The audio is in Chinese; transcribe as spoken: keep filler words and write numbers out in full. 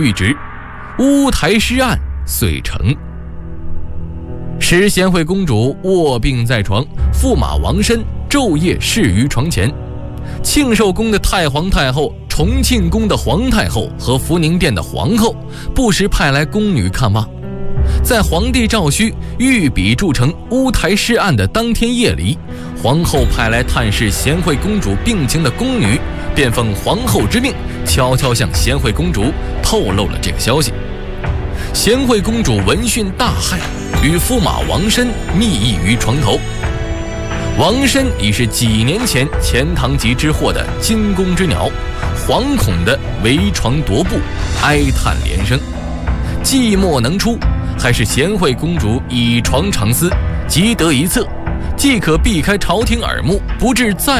谕旨，乌台诗案遂成。时贤惠公主卧病在床，驸马王申昼夜侍于床前。庆寿宫的太皇太后、重庆宫的皇太后和福宁殿的皇后不时派来宫女看望。在皇帝赵顼御笔铸成乌台诗案的当天夜里，皇后派来探视贤惠公主病情的宫女便奉皇后之命，悄悄向贤惠公主透露了这个消息。贤惠公主闻讯大骇，与驸马王申密议于床头。王申已是几年前钱塘集之祸的惊弓之鸟，惶恐地围床踱步，哀叹连声。计莫能出，还是贤惠公主以床长思，即得一策，既可避开朝廷耳目，不致再